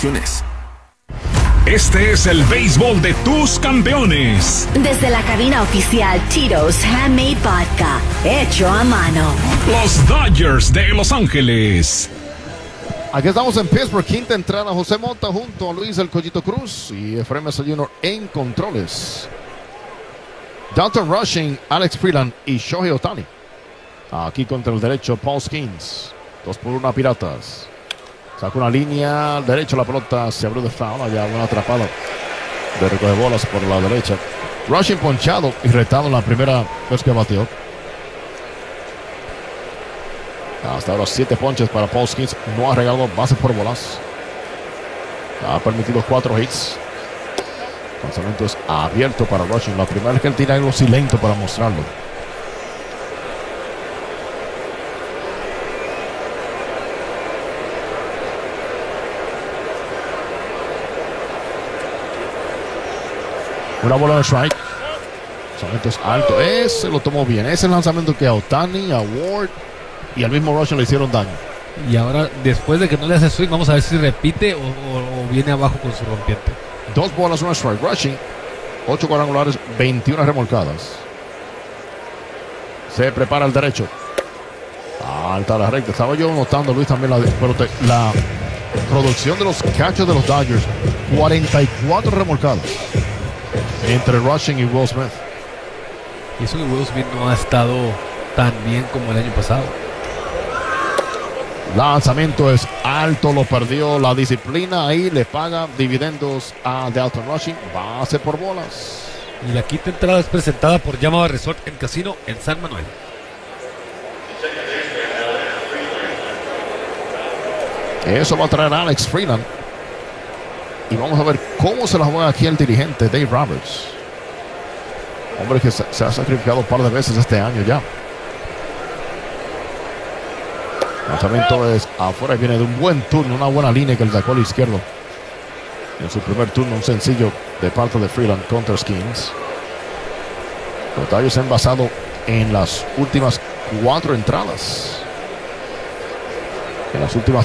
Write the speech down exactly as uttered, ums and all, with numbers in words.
restricciones. Este es el béisbol de tus campeones. Desde la cabina oficial Tito's Handmade Vodka, hecho a mano. Los Dodgers de Los Ángeles. Aquí estamos en Pittsburgh, quinta entrada. José Mota junto a Luis El Collito Cruz y Efraín Mesa junior en controles. Dalton Rushing, Alex Freeland y Shohei Ohtani. Aquí contra el derecho Paul Skeens. Dos por una Piratas. Saca una línea al derecho, la pelota se abrió de foul. Allá una atrapada de recoge bolas por la derecha. Rushing ponchado y retado en la primera vez que batió. Hasta ahora siete ponches para Paul Skeens. No ha regalado bases por bolas. Ha permitido cuatro hits. El lanzamiento es abierto para Rushing. La primera vez que él tira algo así lento para mostrarlo. Una bola de strike. El lanzamiento es alto. Ese lo tomó bien. Ese es el lanzamiento que a Ohtani, a Ward y al mismo Rushing le hicieron daño. Y ahora, después de que no le hace swing, vamos a ver si repite o, o, o viene abajo con su rompiente. Dos bolas, una strike. Rushing, ocho cuadrangulares, veintiuna remolcadas. Se prepara el derecho. Alta la recta. Estaba yo notando, Luis, también la, pero te, la producción de los cachos de los Dodgers. cuarenta y cuatro remolcadas entre Rushing y Will Smith. Y eso que Will Smith no ha estado tan bien como el año pasado. Lanzamiento es alto, lo perdió. La disciplina ahí le paga dividendos a Dalton Rushing. Base por bolas. Y la quinta entrada es presentada por Yamaha Resort en Casino en San Manuel. Eso va a traer a Alex Freeland. Y vamos a ver cómo se la juega aquí el dirigente Dave Roberts. Hombre que se, se ha sacrificado un par de veces este año ya. El lanzamiento es afuera y viene de un buen turno, una buena línea que le sacó al izquierdo. En su primer turno, un sencillo de parte de Freeland contra Skeens. Los Dodgers se han basado en las últimas cuatro entradas. En las últimas